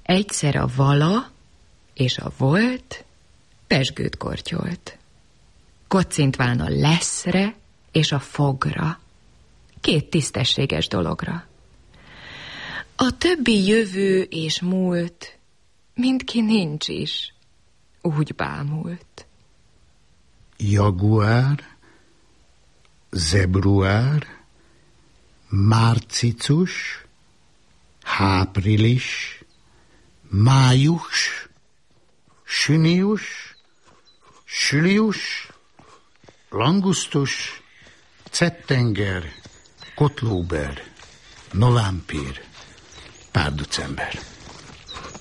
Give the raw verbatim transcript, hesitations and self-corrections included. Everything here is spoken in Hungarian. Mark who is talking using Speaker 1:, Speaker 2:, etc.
Speaker 1: Egyszer a vala és a volt pezsgőt kortyolt. Kocintván a leszre és a fogra, két tisztességes dologra. A többi jövő és múlt, mindki nincs is, úgy bámult.
Speaker 2: Jaguár, zebruár, márcicus, április, május, június, július, langusztus, szeptember, kotlóber, november, pár december.